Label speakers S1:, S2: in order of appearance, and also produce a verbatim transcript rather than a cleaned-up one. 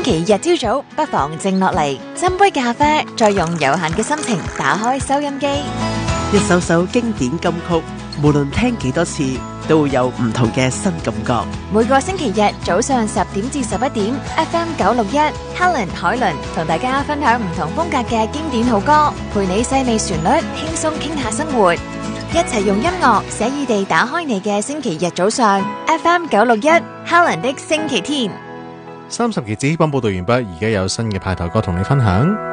S1: 期日朝早不妨靜落嚟，斟杯咖啡，再用有限嘅心情打開收音機。
S2: 一首首經典金曲，無論聽幾多次，都會有唔同嘅新感覺。
S1: 每個星期日早上十點至十一點 ，F M 九六一 Helen 海倫同大家分享唔同風格嘅經典好歌，陪你細味旋律，輕鬆傾下生活，一齊用音樂寫意地打開你嘅星期日早上。F M 九六一 Helen 的星期天。
S3: 三十期子幫報道完畢，而家有新嘅派台歌同你分享。